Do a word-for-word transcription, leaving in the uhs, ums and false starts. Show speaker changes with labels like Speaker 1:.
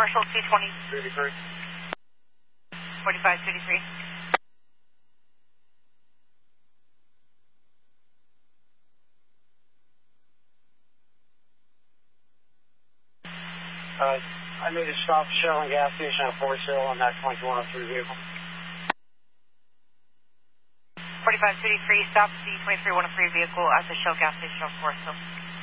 Speaker 1: Marshall two twenty. forty-five thirty-three.
Speaker 2: Uh, I made a stop Shell and gas station at Forest Hill on that twenty-two oh three vehicle.
Speaker 1: forty-five thirty-three, stop the twenty-three oh three vehicle at the Shell gas station on Forest Hill.